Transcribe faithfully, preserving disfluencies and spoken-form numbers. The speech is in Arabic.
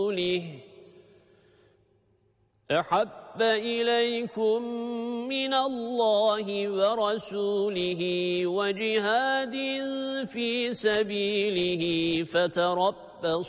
أحب إليكم من الله ورسوله وجهاد في سبيله فتربصوا